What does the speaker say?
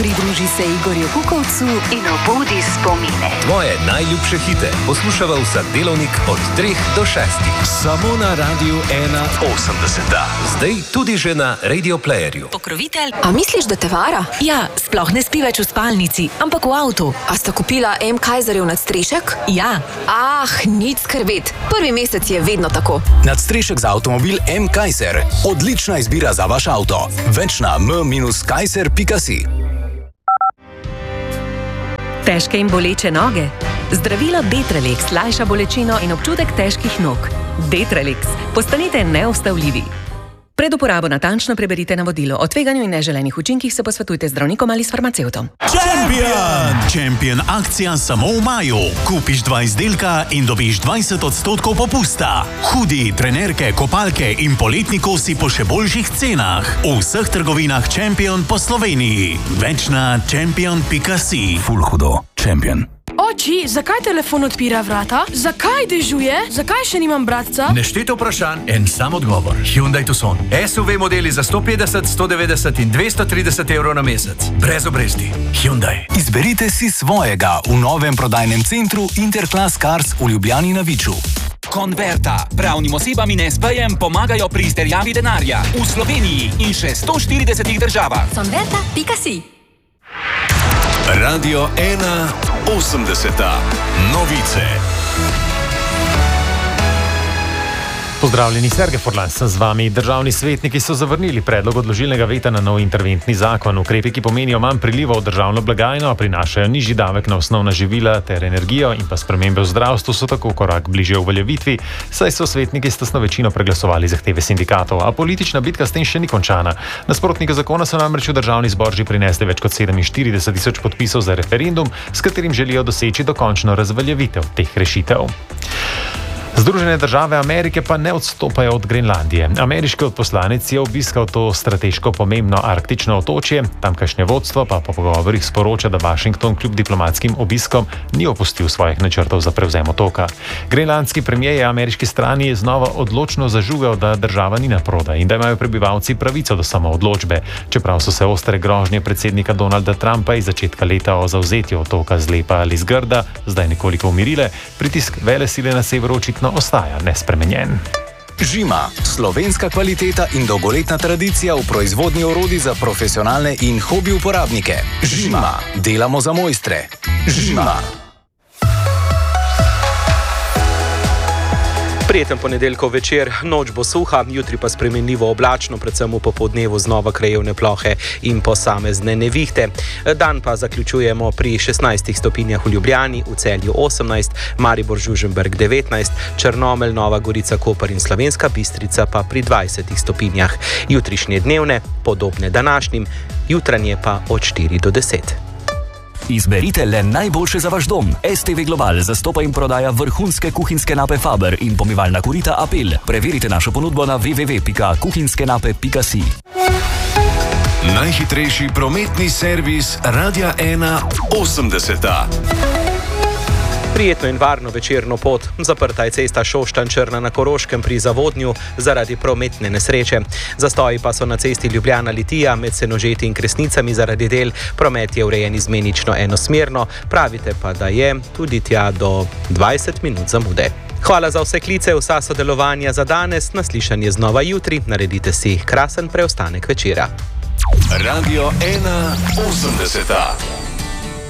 Pridruži se Igorju Kukovcu in obudi spomine. Tvoje najljubše hite poslušava vsak delovnik od 3 do 6. Samo na Radiu 81. Zdaj tudi že na Radio Playerju. Pokrovitelj. A misliš, da te vara? Ja, sploh ne spi več v spalnici, ampak v avtu. A sta kupila M. Kaiserjev nadstrešek? Ja. Nič skrbeti. Prvi mesec je vedno tako. Nadstrešek za avtomobil M. Kaiser. Odlična izbira za vaš avto. Več na m-kaiser.si. Težke in boleče noge? Zdravilo Detralex lajša bolečino in občutek težkih nog. Detralex. Postanite neustavljivi. Pred uporabo natančno preberite navodilo. O tveganju in neželenih učinkih se posvetujte z zdravnikom ali s farmacevtom. Champion akcija samo v maju. Kupiš 2 izdelka in dobiš 20% popusta. Hudi, trenerke, kopalke in poletni kosi po še boljših cenah. V vseh trgovinah Champion po Sloveniji. Več na champion.si. Ful hudo. Champion. Oči, zakaj telefon odpira vrata? Zakaj dežuje? Zakaj še nimam bratca? Nešteto vprašanj, en sam odgovor. Hyundai Tucson. SUV modeli za 150, 190 in 230 evrov na mesec. Brez obresti. Hyundai. Izberite si svojega v novem prodajnem centru Interclass Cars v Ljubljani na Viču. Converta. Pravnim osebam in SPJ-jem pomagajo pri izterjavi denarja. V Sloveniji in še 140 državah. Converta.si. Radio 81. Novice. Pozdravljeni, Sergej Furlan sem z vami. Državni svetniki so zavrnili predlog odložilnega veta na nov interventni zakon. Ukrepi, ki pomenijo manj prilivov v državno blagajno, prinašajo nižji davek na osnovna živila ter energijo in pa spremembe v zdravstvu so tako korak bližje uveljavitvi, saj so svetniki s tesno večino preglasovali zahteve sindikatov. A politična bitka s tem še ni končana. Nasprotniki zakona so namreč v državni zbor že prinesli več kot 47.000 podpisov za referendum, s katerim želijo doseči dokončno razveljavitev teh rešitev. Združene države Amerike pa ne odstopajo od Grenlandije. Ameriški odposlanec je obiskal to strateško pomembno arktično otočje, tamkajšnje vodstvo pa po pogovorih sporoča, da Washington kljub diplomatskim obiskom ni opustil svojih načrtov za prevzem otoka. Grenlandski premijer je ameriški strani znova odločno zažugal, da država ni naprodaj in da imajo prebivalci pravico do samoodločbe. Čeprav so se ostre grožnje predsednika Donalda Trumpa iz začetka leta o zavzetju otoka z lepa ali z grda zdaj nekoliko umirile, pritisk velesile na severu očitno ostaja nespremenjen. Žima. Slovenska kvaliteta in dolgoletna tradicija v proizvodnji orodij za profesionalne in hobi uporabnike. Žima. Delamo za mojstre. Žima. Prijeten ponedeljkov večer, noč bo suha, jutri pa spremenljivo oblačno, predvsem v popoldnevu znova krajevne plohe in posamezne nevihte. Dan pa zaključujemo pri 16 stopinjah v Ljubljani, v Celju 18, Maribor, Žužemberk 19, Črnomelj, Nova Gorica, Koper in Slovenska Bistrica pa pri 20 stopinjah. Jutrišnje dnevne, podobne današnjim, jutranje pa od 4 do 10. Izberite le najboljše za vaš dom. STV Global zastopa in prodaja vrhunske kuhinjske nape Faber in pomivalna korita Apel. Preverite našo ponudbo na www.kuhinskenape.si. Najhitrejši prometni servis Radia 81. Prijetno in varno večerno pot. Zaprta je cesta Šoštanj-Črna na Koroškem pri Zavodnju zaradi prometne nesreče. Zastoji pa so na cesti Ljubljana-Litija med Senožeti in Kresnicami zaradi del. Promet je urejen izmenično enosmerno, pravite pa, da je tudi tja do 20 minut zamude. Hvala za vse klice, vsa sodelovanja za danes, naslišanje znova jutri, naredite si krasen preostanek večera. Radio 81.